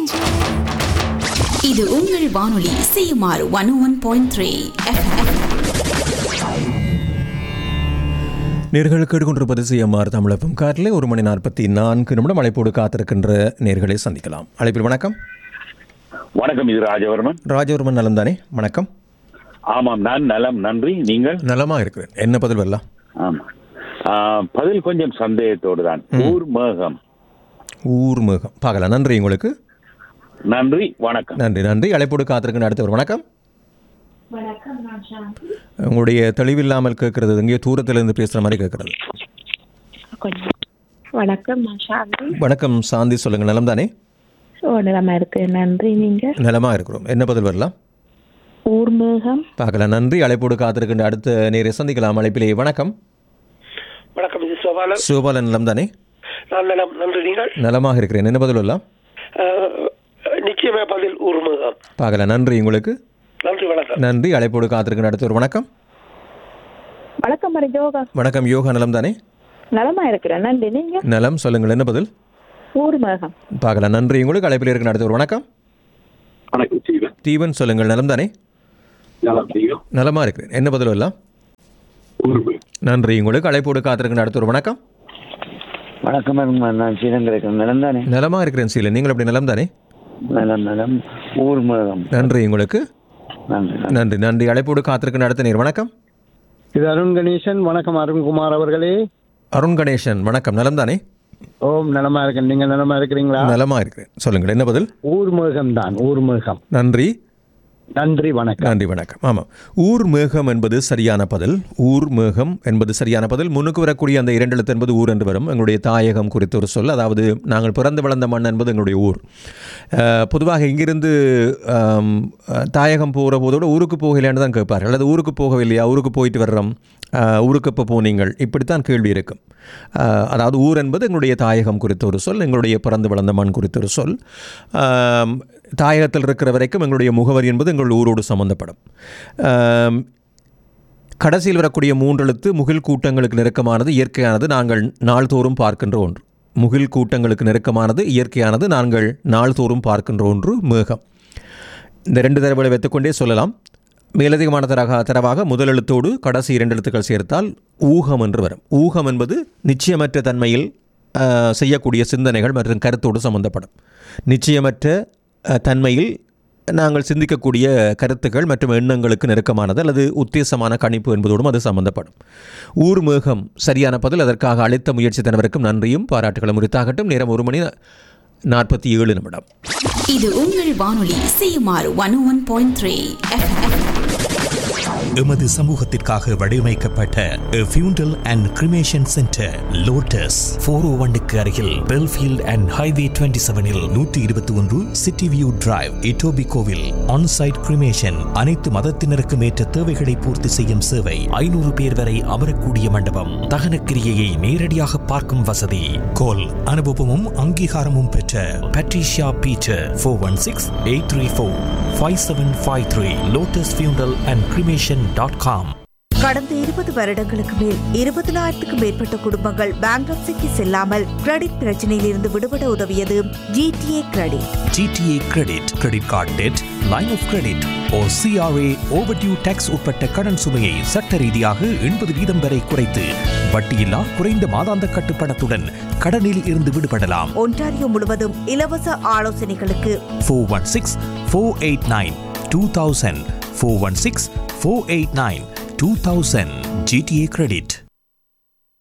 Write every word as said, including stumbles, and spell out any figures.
இது உங்கள் வானொலி CMR one one point three FM. நேர்களுக்கு எடுக்கின்றிருப்பது சிஎம்ஆர் தமிழகம் காரிலே ஒரு மணி நாற்பத்தி நான்கு நிமிடம் அழைப்போடு காத்திருக்கின்ற நேர்களை சந்திக்கலாம். அழைப்பில் வணக்கம். வணக்கம், இது ராஜவர்மன். ராஜவர்மன் நலம் தானே? வணக்கம். ஆமாம், நான் நலம், நன்றி. நீங்கள்? நலமாக இருக்கிறேன். என்ன பதில் வரலாம்? ஆமாம், பதில் கொஞ்சம் சந்தேகத்தோடு தான். ஊர் மேகம். ஊர் மேகம் பார்க்கலாம். நன்றி உங்களுக்கு. நன்றி, வணக்கம். நன்றி நன்றி அழைப்போடு காத்திருக்கின்ற அடுத்த ஒரு வணக்கம். உங்களுடைய தெளிவில்லாமல் கேட்கறது, எங்கேயோ தூரத்திலிருந்து பேசுற மாதிரி கேட்கறது. வணக்கம். வணக்கம் சாந்தி, சொல்லுங்க. நலம் தானே? நலமா இருக்கு, நன்றி. நீங்க? நலமா இருக்கிறோம். என்ன பதில் வரலாம்? ஊர்மேகம் பார்க்கலாம். நன்றி அழைப்போடு காத்திருக்கின்ற அடுத்த நேரை சந்திக்கலாம். அழைப்பிலே வணக்கம். வணக்கம், இது சோபாலன். சோபாலன் நலம் தானே? நான் நலம், நன்றி. நீங்கள்? நலமாக இருக்கிறேன். என்ன பதில் வரலாம்? நிச்சயமே பதில் ஊர்மேகம். பார்க்கலாம். நன்றி உங்களுக்கு. நன்றி, வணக்கம். நன்றி அழைப்போடு காத்திருக்கின்ற அடுத்த ஒரு வணக்கம். வணக்கம் யோகா. வணக்கம் யோகா, நலம் தானே? நலமா இருக்கிறேன், நன்றி. நீங்க? நலம், சொல்லுங்கள். என்ன பதில்? ஊர்மேகம். பார்க்கலாம். நன்றி உங்களுக்கு. அழைப்பில் இருக்கிற அடுத்த ஒரு வணக்கம். வணக்கம், தீவன். தீவன், சொல்லுங்கள். நலம் தானே? நலமா இருக்கிறேன். என்ன பதில் வரலாம்? நன்றி உங்களுக்கு. அழைப்போடு காத்திருக்கின்ற அடுத்த ஒரு வணக்கம். வணக்கம், நான் சீலன் இருக்கிறேன். நலம் தானே? நலமா இருக்கிறேன் சீலன். நீங்கள் எப்படி? நலம் தானே? நலம் நலம். ஊர்மேகம். நன்றி உங்களுக்கு. நன்றி நன்றி நன்றி அழைப்போடு காத்திருக்கின்ற அடுத்த நேர் வணக்கம். இது அருண் கணேசன். வணக்கம் அருண்குமார் அவர்களே. அருண் கணேசன் வணக்கம். நலம் தானே? ஓம், நலமா இருக்கேன். நீங்க நலமா இருக்கிறீங்களா? நலமா இருக்கிறேன். சொல்லுங்கள். என்ன பதில்? ஊர்மேகம் தான், ஊர்மேகம். நன்றி நன்றி, வணக்கம். நன்றி, வணக்கம். ஆமாம், ஊர் மேகம் என்பது சரியான பதில். ஊர் மேகம் என்பது சரியான பதில். முன்னுக்கு வரக்கூடிய அந்த இரண்டு எழுத்து என்பது ஊர் என்று வரும். எங்களுடைய தாயகம் குறித்த ஒரு சொல். அதாவது நாங்கள் பிறந்து வளர்ந்த மண் என்பது எங்களுடைய ஊர். பொதுவாக இங்கிருந்து தாயகம் போகிற போதோட ஊருக்கு போகலையான்னு தான் கேட்பார்கள். அல்லது ஊருக்கு போகவில்லையா, ஊருக்கு போயிட்டு வர்றோம், ஊருக்கு எப்போ போனீங்கள், இப்படித்தான் கேள்வி இருக்கும். அதாவது ஊர் என்பது எங்களுடைய தாயகம் குறித்த ஒரு சொல், எங்களுடைய பிறந்து வளர்ந்த மண் குறித்த ஒரு சொல். தாயகத்தில் இருக்கிற வரைக்கும் எங்களுடைய முகவரி என்பது எங்கள் ஊரோடு சம்பந்தப்படும். கடைசியில் வரக்கூடிய மூன்றெழுத்து முகில் கூட்டங்களுக்கு நெருக்கமானது, இயற்கையானது, நாங்கள் நாள்தோறும் பார்க்கின்ற ஒன்று. முகில் கூட்டங்களுக்கு நெருக்கமானது, இயற்கையானது, நாங்கள் நாள்தோறும் பார்க்கின்ற ஒன்று மேகம். இந்த ரெண்டு தரவுகளை வைத்துக்கொண்டே சொல்லலாம். மேலதிகமான தரக தரவாக முதல் எழுத்தோடு கடைசி இரண்டு எழுத்துக்கள் சேர்த்தால் ஊகம் என்று வரும். ஊகம் என்பது நிச்சயமற்ற தன்மையில் செய்யக்கூடிய சிந்தனைகள் மற்றும் கருத்தோடு சம்பந்தப்படும். நிச்சயமற்ற தன்மையில் நாங்கள் சிந்திக்கக்கூடிய கருத்துக்கள் மற்றும் எண்ணங்களுக்கு நெருக்கமானது அல்லது உத்தேசமான கணிப்பு என்பதோடும் அது சம்பந்தப்படும். ஊர் மேகம் சரியான பதில். அதற்காக அளித்த முயற்சி தனவருக்கும் நன்றியும் பாராட்டுகளும் உரித்தாகட்டும். நேரம் ஒரு மணி நாற்பத்தி ஏழு நிமிடம். இது உங்கள் வானொலி CMR one one point three FM. எமது சமூகத்திற்காக வடிவமைக்கப்பட்ட ஃபியூண்டல் and cremation centre lotus four ஓ ஒன்னுக்கு அருகில் பெல்ஃபீல்ட் அண்ட் ஹைவே டுவெண்ட்டி செவனில் நூற்றி இருபத்தி ஒன்று சிட்டி வியூ டிரைவ், இட்டோபி கோவில். ஆன்சைட் கிரிமேஷன், அனைத்து மதத்தினருக்கும் ஏற்ற தேவைகளை பூர்த்தி செய்யும் சேவை. ஐநூறு பேர் வரை அமரக்கூடிய மண்டபம். தகன கிரியையை நேரடியாக பார்க்கும் வசதி. கோல் அனுபவமும் அங்கீகாரமும் பெற்ற Patricia Peter. Four one six eight three four five seven five three. Lotus ஃபியூண்டல் அண்ட் கிரிமேஷன் டாட் காம். கடந்த இருபது வருடங்களுக்கு மேல் இருபதினாயிரத்துக்கும் மேற்பட்ட குடும்பங்கள் பேங்க்ரப்சிக்கு செல்லாமல் கிரெடிட் பிரச்சனையில் இருந்து விடுபட உதவியது GTA credit. GTA credit, credit card dead, line of credit O CRA overdue tax உட்பட்ட கடன் சுமையை சட்ட ரீதியாக எண்பது வீதம் வரை குறைத்து வட்டியில்லா குறைந்த மாதாந்த கட்டுப்பணத்துடன் கடனில் இருந்து விடுபடலாம். ஒன்டாரியோ முழுவதும் இலவச ஆலோசனைகளுக்கு four one six four eight nine two thousand four one six four eight nine two thousand. GTA credit.